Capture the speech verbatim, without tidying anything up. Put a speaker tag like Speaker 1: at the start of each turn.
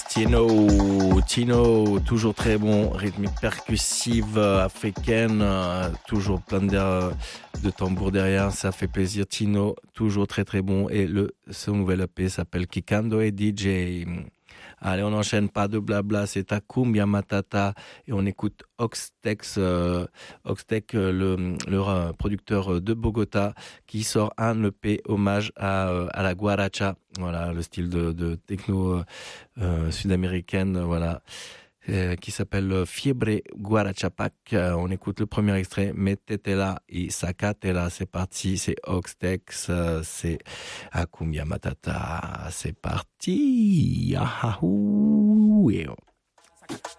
Speaker 1: Tino, Tino, toujours très bon, rythmique percussive euh, africaine, euh, toujours plein de, euh, de tambours derrière, ça fait plaisir. Tino, toujours très très bon, et le son nouvel E P s'appelle Kikando et D J. Allez, on n'enchaîne, pas de blabla, c'est ta Cumbia Matata, et on écoute Oxtex, euh, Oxtex, le, le euh, producteur de Bogota, qui sort un E P hommage à, euh, à la guaracha, voilà, le style de, de techno euh, euh, sud-américaine, voilà, euh, qui s'appelle Fiebre Guarachapac. Euh, on écoute le premier extrait, Metetela et Sacatela, c'est parti, c'est Oxtex, euh, c'est Akumbia Matata, c'est parti. Ah, ah, ouh, et oh.